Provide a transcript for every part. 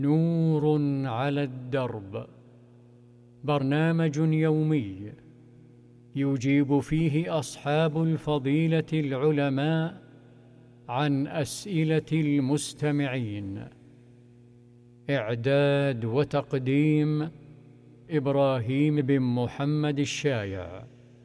نور على الدرب، برنامج يومي يجيب فيه أصحاب الفضيلة العلماء عن أسئلة المستمعين. إعداد وتقديم إبراهيم بن محمد الشايع.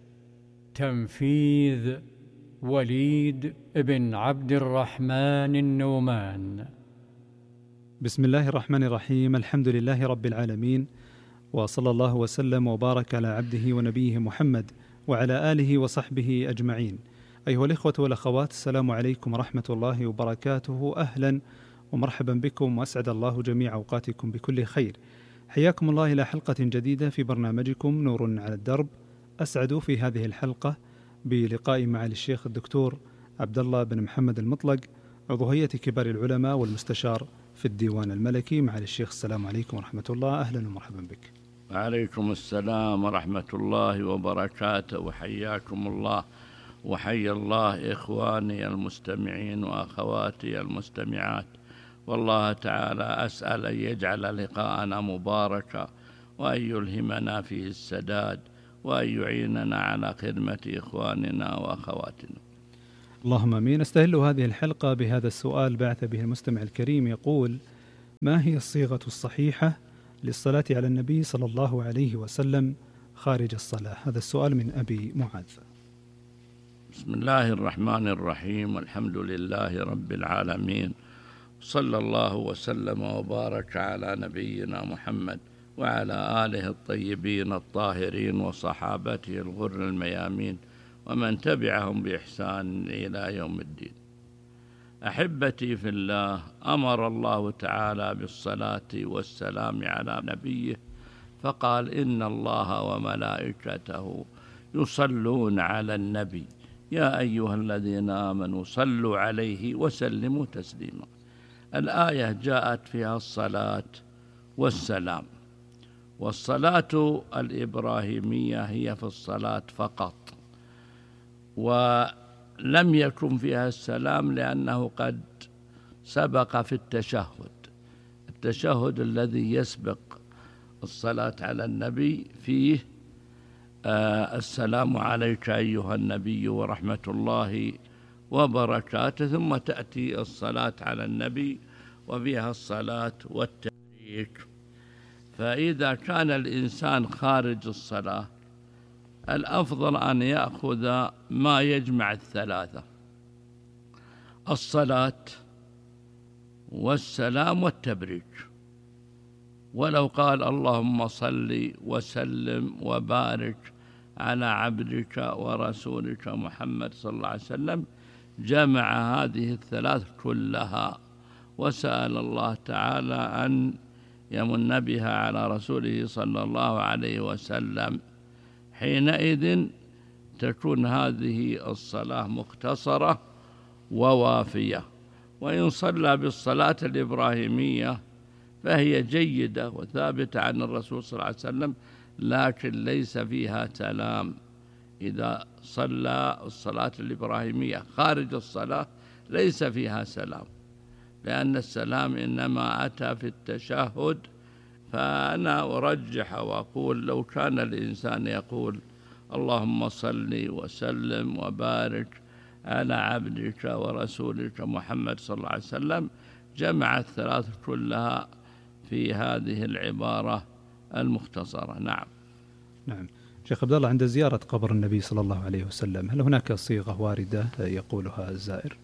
تنفيذ وليد بن عبد الرحمن النومان. بسم الله الرحمن الرحيم. الحمد لله رب العالمين، وصلى الله وسلم وبارك على عبده ونبيه محمد وعلى آله وصحبه أجمعين. أيها الإخوة والأخوات، السلام عليكم ورحمة الله وبركاته. أهلا ومرحبا بكم، وأسعد الله جميع أوقاتكم بكل خير. حياكم الله إلى حلقة جديدة في برنامجكم نور على الدرب. أسعد في هذه الحلقة بلقاء معالي الشيخ الدكتور عبد الله بن محمد المطلق، عضو هيئة كبار العلماء والمستشار في الديوان الملكي. معالي الشيخ، السلام عليكم ورحمة الله. أهلا ومرحبا بك. وعليكم السلام ورحمة الله وبركاته، وحياكم الله وحيا الله إخواني المستمعين وأخواتي المستمعات. والله تعالى أسأل أن يجعل لقاءنا مباركا، وأن يلهمنا فيه السداد، وأن يعيننا على خدمة إخواننا وأخواتنا. اللهم امين. استهل هذه الحلقة بهذا السؤال بعث به المستمع الكريم، يقول: ما هي الصيغة الصحيحة للصلاة على النبي صلى الله عليه وسلم خارج الصلاة؟ هذا السؤال من أبي معاذ. بسم الله الرحمن الرحيم، والحمد لله رب العالمين، صلى الله وسلم وبارك على نبينا محمد وعلى آله الطيبين الطاهرين وصحابته الغر الميامين ومن تبعهم بإحسان إلى يوم الدين. أحبتي في الله، أمر الله تعالى بالصلاة والسلام على نبيه، فقال: إن الله وملائكته يصلون على النبي يا أيها الذين آمنوا صلوا عليه وسلموا تسليما. الآية جاءت فيها الصلاة والسلام، والصلاة الإبراهيمية هي في الصلاة فقط، ولم يكن فيها السلام لأنه قد سبق في التشهد الذي يسبق الصلاة على النبي فيه السلام عليك أيها النبي ورحمة الله وبركاته، ثم تأتي الصلاة على النبي وفيها الصلاة والتبريك. فإذا كان الإنسان خارج الصلاة، الأفضل أن يأخذ ما يجمع الثلاثة: الصلاة والسلام والتبريك. ولو قال: اللهم صل وسلم وبارك على عبدك ورسولك محمد صلى الله عليه وسلم، جمع هذه الثلاث كلها، وسأل الله تعالى أن يمن بها على رسوله صلى الله عليه وسلم. حينئذ تكون هذه الصلاة مختصرة ووافية. وإن صلى بالصلاة الإبراهيمية فهي جيدة وثابتة عن الرسول صلى الله عليه وسلم، لكن ليس فيها سلام. إذا صلى الصلاة الإبراهيمية خارج الصلاة ليس فيها سلام، لأن السلام إنما أتى في التشهد. فأنا أرجح وأقول: لو كان الإنسان يقول: اللهم صل وسلم وبارك على عبدك ورسولك محمد صلى الله عليه وسلم، جمع الثلاث كلها في هذه العبارة المختصرة. نعم. شيخ عبد الله، عند زيارة قبر النبي صلى الله عليه وسلم، هل هناك صيغة واردة يقولها الزائر؟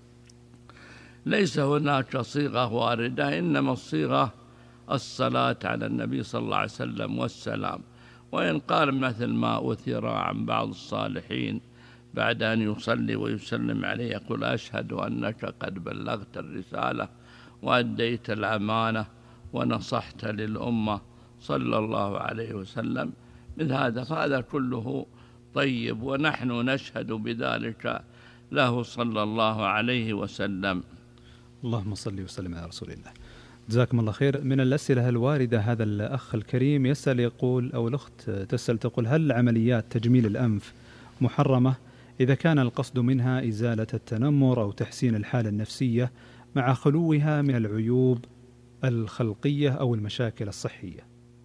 ليس هناك صيغة واردة، إنما الصيغة الصلاة على النبي صلى الله عليه وسلم والسلام. وإن قال مثل ما أثر عن بعض الصالحين بعد أن يصلي ويسلم عليه يقول: أشهد أنك قد بلغت الرسالة وأديت الأمانة ونصحت للأمة صلى الله عليه وسلم، من هذا فهذا كله طيب، ونحن نشهد بذلك له صلى الله عليه وسلم. اللهم صل وسلم على رسول الله. جزاكم الله خير. من الأسئلة الواردة، هذا الأخ الكريم يسأل يقول، أو الأخت تسأل تقول: هل عمليات تجميل الأنف محرمة إذا كان القصد منها إزالة التنمر أو تحسين الحالة النفسية مع خلوها من العيوب الخلقية أو المشاكل الصحية؟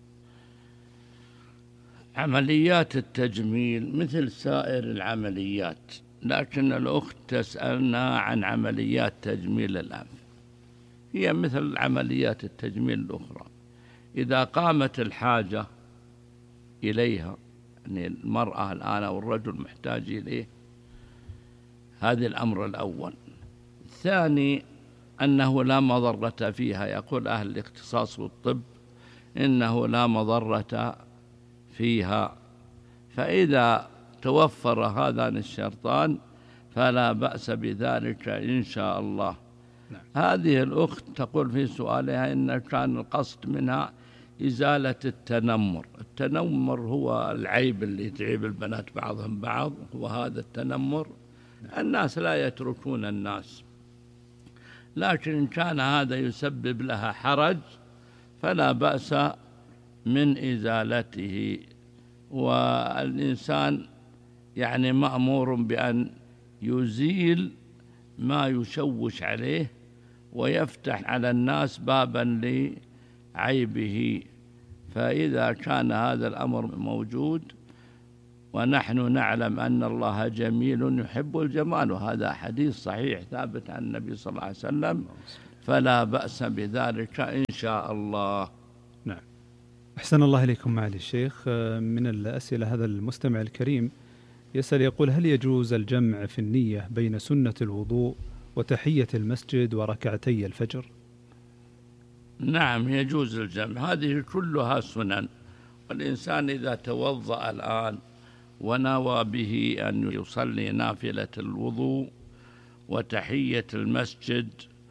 عمليات التجميل مثل سائر العمليات، لكن الأخت تسألنا عن عمليات تجميل الأنف، هي مثل عمليات التجميل الأخرى إذا قامت الحاجة إليها، يعني المرأة الآن أو الرجل محتاج إليه. هذا الأمر الأول. الثاني أنه لا مضرة فيها، يقول أهل الاختصاص والطب إنه لا مضرة فيها، فإذا توفر هذان الشرطان فلا بأس بذلك إن شاء الله. هذه الأخت تقول في سؤالها إن كان القصد منها إزالة التنمر. التنمر هو العيب اللي تعيب البنات بعضهم بعض، وهذا التنمر الناس لا يتركون الناس، لكن إن كان هذا يسبب لها حرج فلا بأس من إزالته. والإنسان يعني مأمور بأن يزيل ما يشوش عليه ويفتح على الناس بابا لعيبه. فإذا كان هذا الأمر موجود، ونحن نعلم أن الله جميل يحب الجمال، وهذا حديث صحيح ثابت عن النبي صلى الله عليه وسلم، فلا بأس بذلك إن شاء الله. نعم. أحسن الله إليكم معالي الشيخ. من الأسئلة هذا المستمع الكريم يسأل يقول: هل يجوز الجمع في النية بين سنة الوضوء وتحية المسجد وركعتي الفجر؟ نعم، يجوز الجمع، هذه كلها سنن، والإنسان إذا توضأ الآن ونوى به أن يصلي نافلة الوضوء وتحية المسجد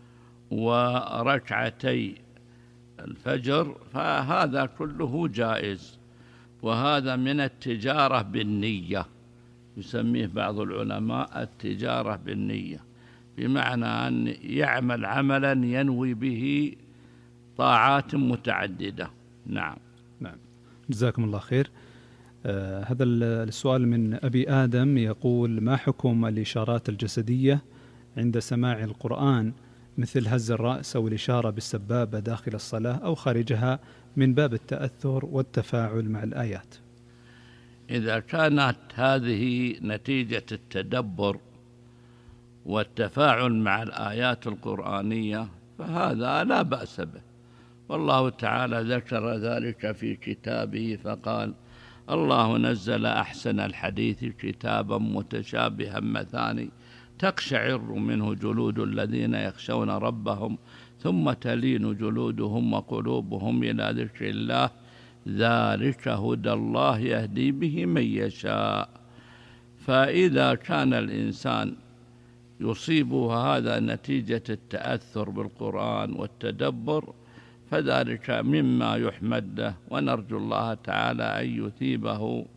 وركعتي الفجر فهذا كله جائز، وهذا من التجارة بالنية، يسميه بعض العلماء التجارة بالنية، بمعنى أن يعمل عملا ينوي به طاعات متعددة. نعم. نعم، جزاكم الله خير. هذا السؤال من أبي آدم يقول: ما حكم الإشارات الجسدية عند سماع القرآن مثل هز الرأس أو الإشارة بالسبابة داخل الصلاة أو خارجها من باب التأثر والتفاعل مع الآيات؟ إذا كانت هذه نتيجة التدبر والتفاعل مع الآيات القرآنية فهذا لا بأس به، والله تعالى ذكر ذلك في كتابه فقال: الله نزل أحسن الحديث كتابا متشابها مثاني تقشعر منه جلود الذين يخشون ربهم ثم تلين جلودهم وقلوبهم إلى ذكر الله ذلك هدى الله يهدي به من يشاء. فإذا كان الإنسان يصيبه هذا نتيجة التأثر بالقرآن والتدبر فذلك مما يحمد له، ونرجو الله تعالى أن يثيبه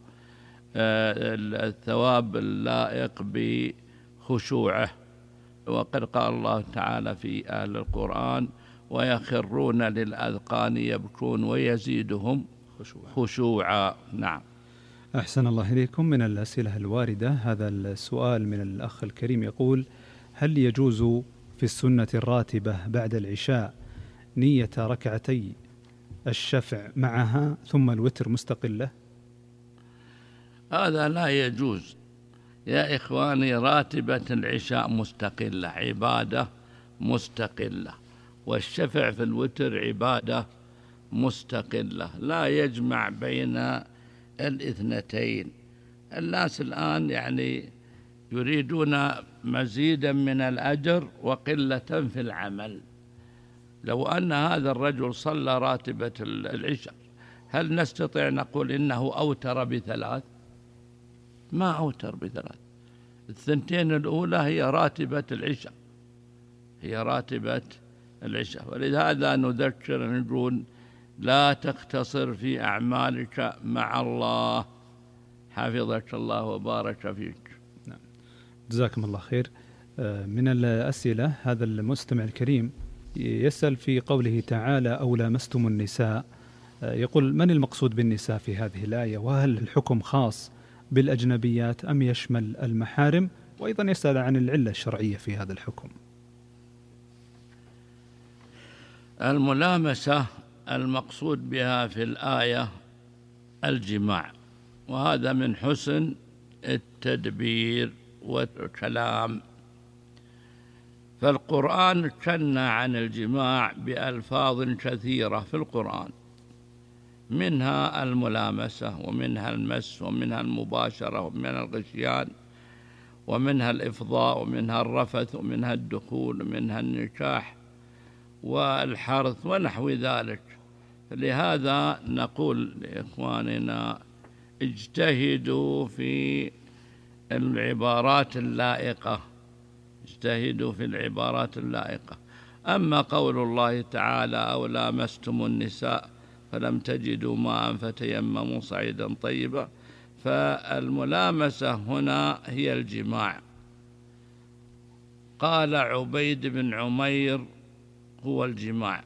الثواب اللائق بخشوعه. وقد قال الله تعالى في أهل القرآن: ويخرون للأذقان يبكون ويزيدهم خشوعا. نعم. أحسن الله إليكم. من الأسئلة الواردة هذا السؤال من الأخ الكريم يقول: هل يجوز في السنة الراتبة بعد العشاء نية ركعتي الشفع معها ثم الوتر مستقلة؟ هذا لا يجوز يا إخواني. راتبة العشاء مستقلة، عبادة مستقلة، والشفع في الوتر عبادة مستقلة، لا يجمع بين الاثنتين. الناس الآن يعني يريدون مزيدا من الأجر وقلة في العمل. لو أن هذا الرجل صلى راتبة العشاء هل نستطيع نقول إنه أوتر بثلاث؟ ما أوتر بثلاث. الثنتين الأولى هي راتبة العشاء، هي راتبة العشاء. ولهذا نذكر نقول: لا تقتصر في أعمالك مع الله، حفظك الله وبارك فيك. نعم. جزاكم الله خير. من الأسئلة هذا المستمع الكريم يسأل في قوله تعالى: أو لامستم النساء، يقول: من المقصود بالنساء في هذه الآية؟ وهل الحكم خاص بالأجنبيات أم يشمل المحارم؟ وأيضا يسأل عن العلة الشرعية في هذا الحكم. الملامسة المقصود بها في الآية الجماع، وهذا من حسن التدبير والكلام. فالقرآن كنى عن الجماع بألفاظ كثيرة في القرآن، منها الملامسة، ومنها المس، ومنها المباشرة، ومنها الغشيان، ومنها الإفضاء، ومنها الرفث، ومنها الدخول، ومنها النكاح والحرث ونحو ذلك. لهذا نقول لإخواننا اجتهدوا في العبارات اللائقة، اجتهدوا في العبارات اللائقة. أما قول الله تعالى أو لامستم النساء فلم تجدوا ماء فتيمموا صعيدا طيبا، فالملامسة هنا هي الجماع. قال عبيد بن عمير هو الجماع،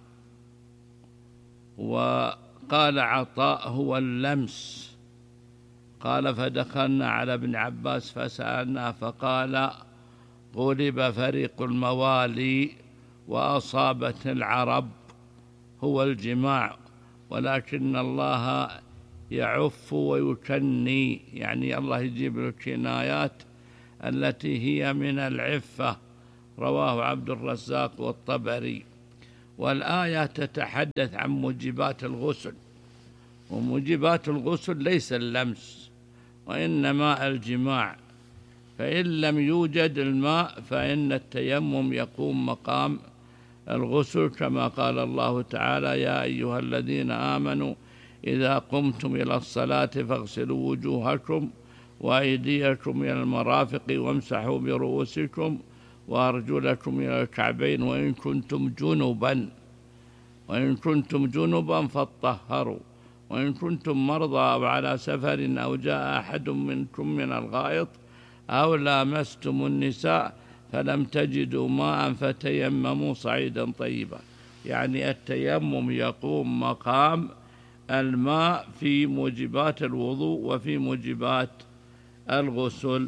وقال عطاء هو اللمس. قال فدخلنا على ابن عباس فسألنا فقال غلب فريق الموالي وأصابت العرب هو الجماع، ولكن الله يعف ويكني، يعني الله يجيب الكنايات التي هي من العفة. رواه عبد الرزاق والطبري. والآية تتحدث عن موجبات الغسل، وموجبات الغسل ليس اللمس وإنما الجماع. فإن لم يوجد الماء فإن التيمم يقوم مقام الغسل، كما قال الله تعالى يا أيها الذين آمنوا إذا قمتم إلى الصلاة فاغسلوا وجوهكم وأيديكم إلى المرافق وامسحوا برؤوسكم وأرجلكم إلى الكعبين وإن كنتم جنبا فاطهروا وإن كنتم مرضى أو على سفر أو جاء أحد منكم من الغائط أو لامستم النساء فلم تجدوا ماء فتيمموا صعيدا طيبا. يعني التيمم يقوم مقام الماء في موجبات الوضوء وفي موجبات الغسل.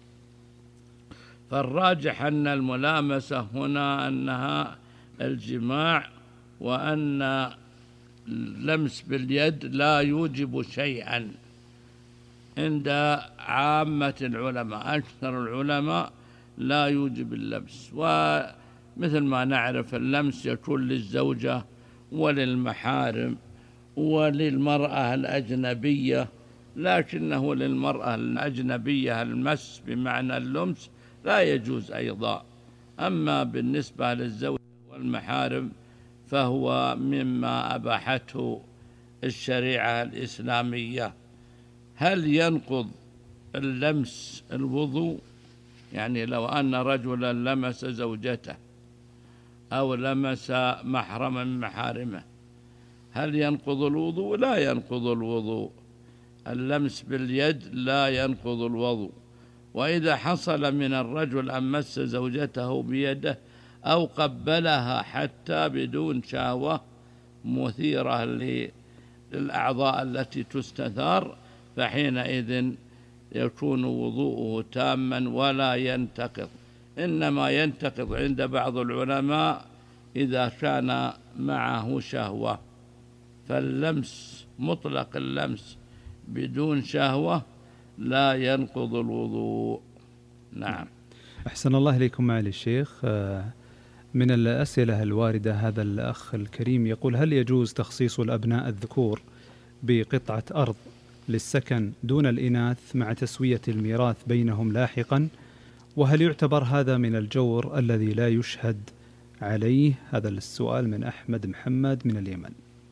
فالراجح أن الملامسة هنا أنها الجماع، وأن اللمس باليد لا يوجب شيئا عند عامة العلماء. أكثر العلماء لا يوجب اللمس، ومثل ما نعرف اللمس يكون للزوجة وللمحارم وللمرأة الأجنبية، لكنه للمرأة الأجنبية المس بمعنى اللمس لا يجوز أيضا. أما بالنسبة للزوجة والمحارم فهو مما أباحته الشريعة الإسلامية. هل ينقض اللمس الوضوء؟ يعني لو أن رجلا لمس زوجته أو لمس محرما من محارمه هل ينقض الوضوء؟ لا ينقض الوضوء. اللمس باليد لا ينقض الوضوء. وإذا حصل من الرجل أن مس زوجته بيده أو قبلها حتى بدون شهوة مثيرة للأعضاء التي تستثار، فحينئذ يكون وضوءه تاما ولا ينتقض. إنما ينتقض عند بعض العلماء إذا كان معه شهوة. فاللمس مطلق اللمس بدون شهوة لا ينقض الوضوء. نعم. أحسن الله إليكم معالي الشيخ. من الأسئلة الواردة هذا الأخ الكريم يقول هل يجوز تخصيص الأبناء الذكور بقطعة أرض للسكن دون الإناث مع تسوية الميراث بينهم لاحقا، وهل يعتبر هذا من الجور الذي لا يشهد عليه؟ هذا السؤال من أحمد محمد من اليمن.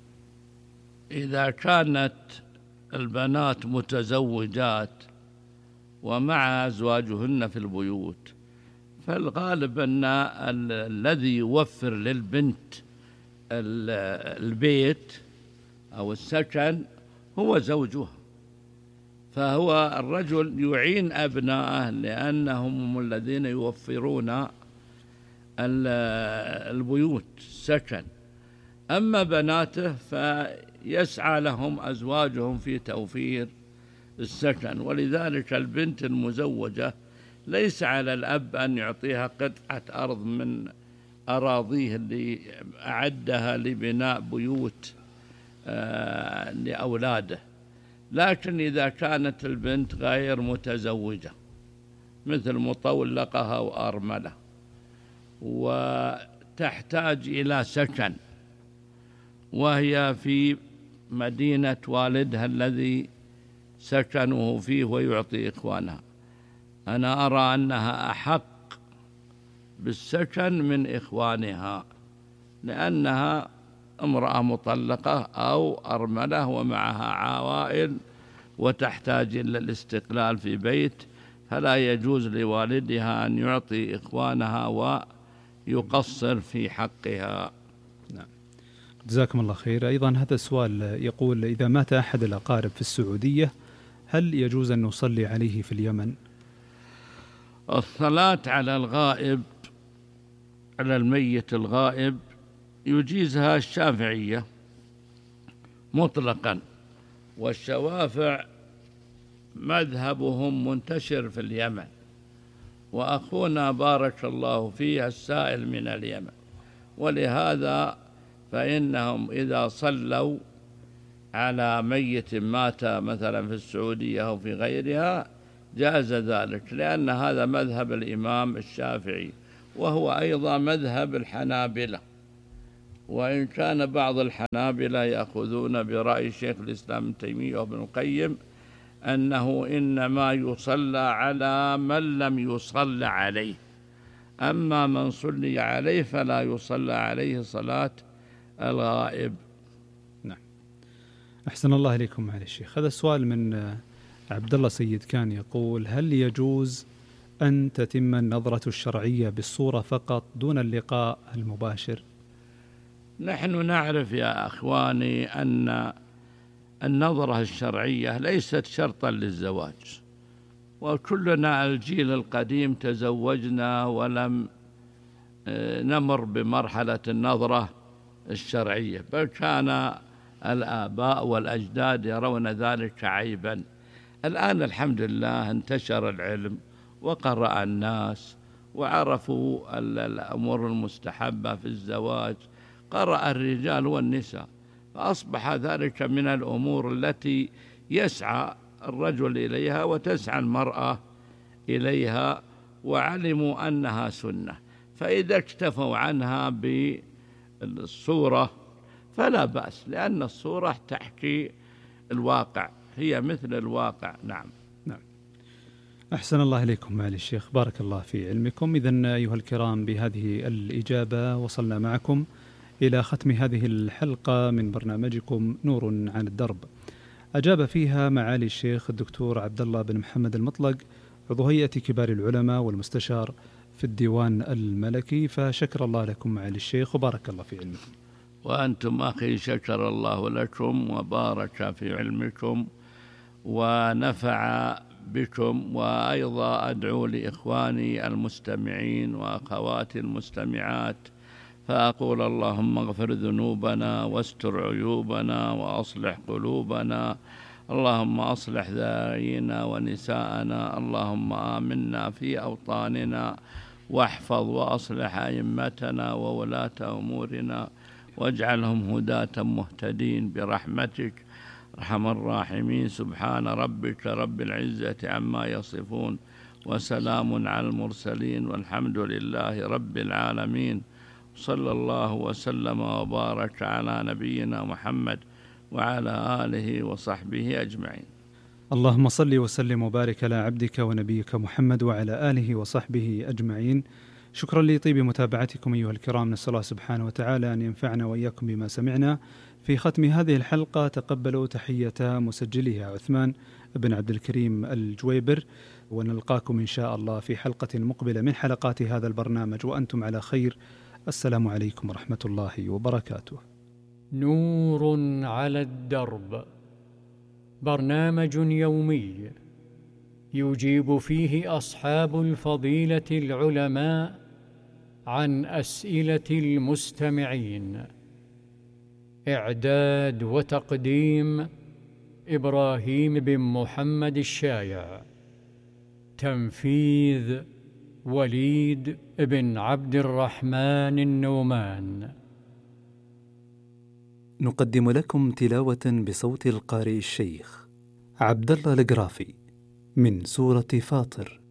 إذا كانت البنات متزوجات ومع أزواجهن في البيوت فالغالب أن الذي يوفر للبنت البيت أو السكن هو زوجها، فهو الرجل يعين أبناءه لأنهم هم الذين يوفرون البيوت السكن. أما بناته فيسعى لهم أزواجهم في توفير السكن. ولذلك البنت المزوجة ليس على الأب أن يعطيها قطعة أرض من أراضيه اللي أعدها لبناء بيوت لأولاده. لكن إذا كانت البنت غير متزوجة مثل مطلقة أو أرملة وتحتاج إلى سكن وهي في مدينة والدها الذي سكنه فيه ويعطي إخوانها، أنا أرى أنها أحق بالسكن من إخوانها، لأنها امرأة مطلقة أو أرملة ومعها عوائل وتحتاج إلى الاستقلال في بيت، فلا يجوز لوالدها أن يعطي إخوانها ويقصر في حقها. نعم، جزاكم الله خير. أيضا هذا السؤال يقول: إذا مات أحد الأقارب في السعودية هل يجوز أن نصلي عليه في اليمن؟ الصلاة على الغائب، على الميت الغائب، يجيزها الشافعية مطلقا، والشوافع مذهبهم منتشر في اليمن، وأخونا بارك الله فيه السائل من اليمن، ولهذا فإنهم إذا صلوا على ميت مات مثلا في السعودية أو في غيرها جاز ذلك، لأن هذا مذهب الإمام الشافعي، وهو أيضا مذهب الحنابلة، وإن كان بعض الحنابلة يأخذون برأي شيخ الإسلام ابن تيمية وابن القيم أنه إنما يصلى على من لم يصلى عليه، أما من صلي عليه فلا يصلى عليه صلاة الغائب. نعم، أحسن الله إليكم معالي الشيخ. هذا السؤال من عبد الله سيد كان يقول: هل يجوز أن تتم النظرة الشرعية بالصورة فقط دون اللقاء المباشر؟ نحن نعرف يا أخواني أن النظرة الشرعية ليست شرطا للزواج، وكلنا الجيل القديم تزوجنا ولم نمر بمرحلة النظرة الشرعية، بل كان الآباء والأجداد يرون ذلك عيبا. الآن الحمد لله انتشر العلم وقرأ الناس وعرفوا الأمور المستحبة في الزواج، قرأ الرجال والنساء، فأصبح ذلك من الأمور التي يسعى الرجل إليها وتسعى المرأة إليها، وعلموا أنها سنة، فإذا اكتفوا عنها بالصورة فلا بأس، لأن الصورة تحكي الواقع، هي مثل الواقع. نعم. نعم، أحسن الله إليكم معالي الشيخ، بارك الله في علمكم. إذن أيها الكرام، بهذه الإجابة وصلنا معكم إلى ختم هذه الحلقة من برنامجكم نور عن الدرب. أجاب فيها معالي الشيخ الدكتور عبد الله بن محمد المطلق، عضو هيئة كبار العلماء والمستشار في الديوان الملكي، فشكر الله لكم معالي الشيخ وبارك الله في علمكم. وأنتم أخي شكر الله لكم وبارك في علمكم ونفع بكم، وأيضا أدعو لإخواني المستمعين وأخواتي المستمعات فأقول: اللهم اغفر ذنوبنا واستر عيوبنا وأصلح قلوبنا، اللهم أصلح ذرارينا ونساءنا، اللهم آمنا في أوطاننا واحفظ وأصلح أئمتنا وولاة أمورنا واجعلهم هداة مهتدين برحمتك أرحم الراحمين. سبحان ربك رب العزة عما يصفون وسلام على المرسلين والحمد لله رب العالمين. صلى الله وسلم وبارك على نبينا محمد وعلى آله وصحبه أجمعين. اللهم صل وسلم وبارك على عبدك ونبيك محمد وعلى آله وصحبه أجمعين. شكرا لطيب متابعتكم أيها الكرام، نسأل الله سبحانه وتعالى أن ينفعنا وإياكم بما سمعنا. في ختم هذه الحلقة تقبلوا تحية مسجلها عثمان بن عبد الكريم الجويبر، ونلقاكم إن شاء الله في حلقة مقبلة من حلقات هذا البرنامج وأنتم على خير. السلام عليكم ورحمة الله وبركاته. نور على الدرب، برنامج يومي يجيب فيه أصحاب الفضيلة العلماء عن أسئلة المستمعين. إعداد وتقديم إبراهيم بن محمد الشايع. تنفيذ وليد بن عبد الرحمن النومان. نقدم لكم تلاوة بصوت القارئ الشيخ عبد الله القرافي من سورة فاطر.